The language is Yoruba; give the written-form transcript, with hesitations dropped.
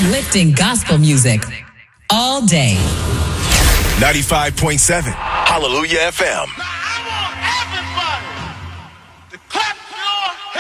Uplifting gospel music all day. 95.7 Hallelujah FM.